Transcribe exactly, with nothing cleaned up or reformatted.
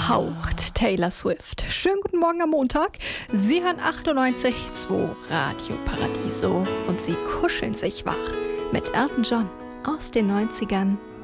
Verhaucht, Taylor Swift. Schönen guten Morgen am Montag. Sie hören achtundneunzig Komma zwei Radio Paradiso und Sie kuscheln sich wach mit Elton John aus den neunzigern.